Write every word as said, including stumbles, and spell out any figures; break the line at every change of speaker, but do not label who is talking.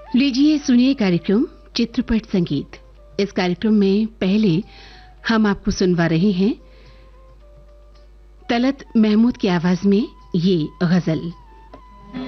लीजिए सुनिए कार्यक्रम चित्रपट संगीत। इस कार्यक्रम में पहले हम आपको सुनवा रहे हैं तलत महमूद की आवाज में ये गजल।